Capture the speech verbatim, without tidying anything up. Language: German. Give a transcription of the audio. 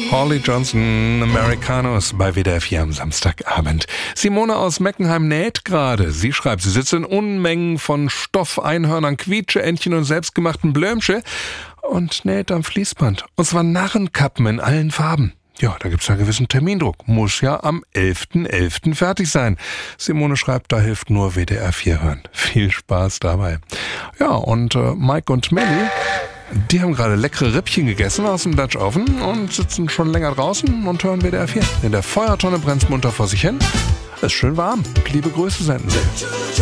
Holly Johnson, Americanos bei W D R vier am Samstagabend. Simone aus Meckenheim näht gerade. Sie schreibt, sie sitzt in Unmengen von Stoff, Einhörnern, Quietscheentchen und selbstgemachten Blömsche und näht am Fließband. Und zwar Narrenkappen in allen Farben. Ja, da gibt's ja gewissen Termindruck. Muss ja am elften elften fertig sein. Simone schreibt, da hilft nur W D R vier hören. Viel Spaß dabei. Ja, und äh, Mike und Melly, die haben gerade leckere Rippchen gegessen aus dem Dutch Oven und sitzen schon länger draußen und hören W D R vier. In der Feuertonne brennt's munter vor sich hin. Es ist schön warm. Liebe Grüße senden sie.